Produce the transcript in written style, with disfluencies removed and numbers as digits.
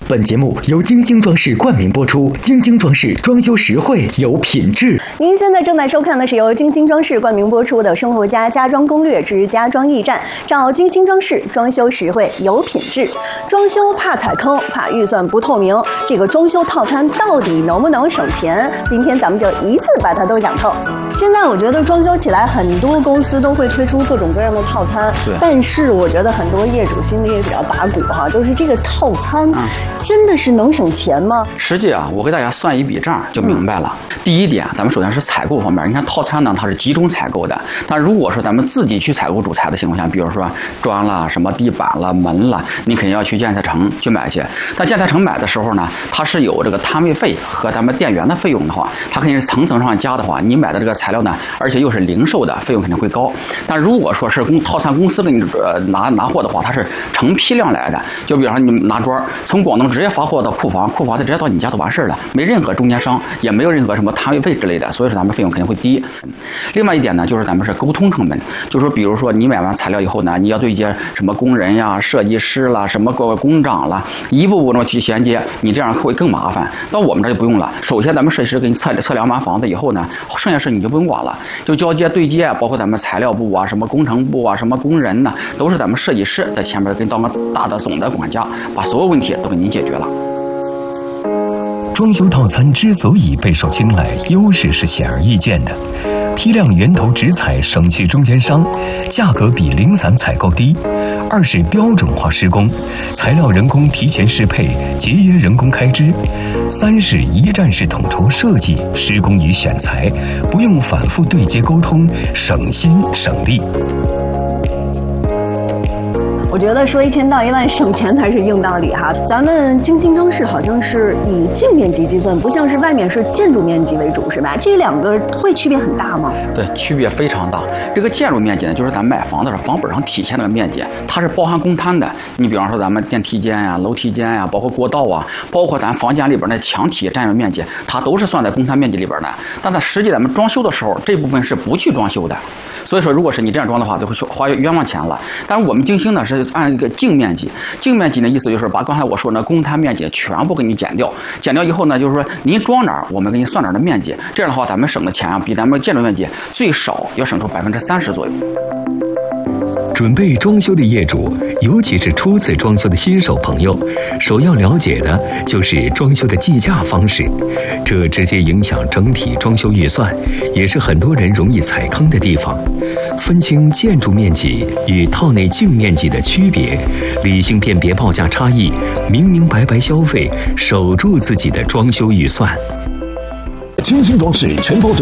本节目由金星装饰冠名播出，金星装饰装修实惠有品质。 您现在正在收看的是由金星装饰冠名播出的《生活家家装攻略之家装驿站》，找金星装饰，装修实惠有品质。装修怕踩坑，怕预算不透明，这个装修套餐到底能不能省钱？今天咱们就一次把它都讲透。现在我觉得装修起来，很多公司都会推出各种各样的套餐，但是我觉得很多业主心里也比较打鼓哈，就是这个套餐真的是能省钱吗？ 实际啊，我给大家算一笔账就明白了。第一点，咱们首先是采购方面，你看套餐呢，它是集中采购的。但如果说咱们自己去采购主材的情况下，比如说砖啦、什么地板啦、门啦，你肯定要去建材城去买去。但建材城买的时候呢，它是有这个摊位费和咱们店员的费用的话，它肯定是层层上加的话，你买的这个材料呢，而且又是零售的，费用肯定会高。但如果说是套餐公司给你拿货的话，它是成批量来的。就比方说你拿砖从广东直接发货到库房，库房再直接到你家就完事了，没任何中间商，也没有任何什么摊位费之类的，所以说咱们费用肯定会低。另外一点呢，就是咱们是沟通成本，就是说比如说你买完材料以后呢，你要对接什么工人呀、设计师啦、什么各个工长啦，一步步的去衔接，你这样会更麻烦。到我们这就不用了，首先咱们设计师给你测量完房子以后呢，剩下事你就不用管了，就交接对接，包括咱们材料部啊、什么工程部啊、什么工人呢，都是咱们设计师在前面跟当个大的总的管家，把所有问题都给您解决了。 装修套餐之所以备受青睐，优势是显而易见的：批量源头直采，省去中间商，价格比零散采购低；二是标准化施工，材料人工提前适配，节约人工开支；三是一站式统筹设计、施工与选材，不用反复对接沟通，省心省力。 我觉得说1000到1万省钱才是硬道理哈。咱们金星装饰好像是以净面积计算，不像是外面是建筑面积为主，是吧？这两个会区别很大吗？ 对，区别非常大。这个建筑面积呢，就是咱买房的时候房本上体现的面积，它是包含公摊的。你比方说咱们电梯间呀、楼梯间呀，包括过道啊，包括咱房间里边的墙体占用面积，它都是算在公摊面积里边的。但它实际咱们装修的时候，这部分是不去装修的。所以说，如果是你这样装的话，就会花冤枉钱了。但是我们金星呢是按一个净面积，净面积的意思就是把刚才我说的公摊面积全部给你减掉，减掉以后呢，就是说您装哪儿，我们给你算哪儿的面积。这样的话，咱们省的钱啊，比咱们建筑面积最少要省出30%左右。 准备装修的业主，尤其是初次装修的新手朋友，首要了解的就是装修的计价方式，这直接影响整体装修预算，也是很多人容易踩坑的地方。分清建筑面积与套内净面积的区别，理性辨别报价差异，明明白白消费，守住自己的装修预算。 金星装饰全包整